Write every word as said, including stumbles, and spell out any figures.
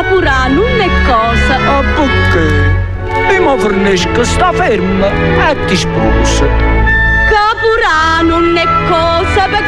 Capurà non è cosa. Ah, perché? E mo fornisco sta ferma e ti sposa. Capurà non è cosa,